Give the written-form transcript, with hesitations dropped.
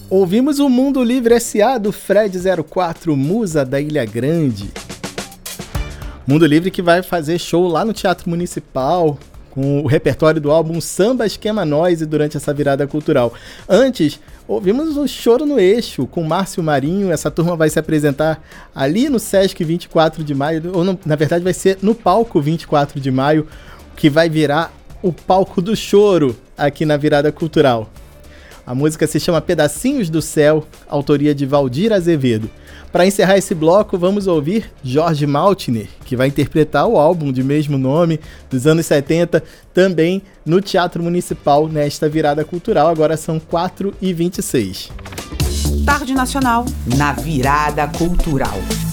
Ouvimos o Mundo Livre S.A. do Fred 04, Musa da Ilha Grande. Mundo Livre que vai fazer show lá no Teatro Municipal, com o repertório do álbum Samba Esquema Noise durante essa virada cultural. Antes, ouvimos o Choro no Eixo, com Márcio Marinho. Essa turma vai se apresentar ali no Sesc 24 de maio, ou na verdade vai ser no palco 24 de maio, que vai virar o palco do choro aqui na virada cultural. A música se chama Pedacinhos do Céu, autoria de Valdir Azevedo. Para encerrar esse bloco, vamos ouvir Jorge Maltner, que vai interpretar o álbum de mesmo nome dos anos 70, também no Teatro Municipal, nesta virada cultural. Agora são 4h26. Tarde Nacional, na virada cultural.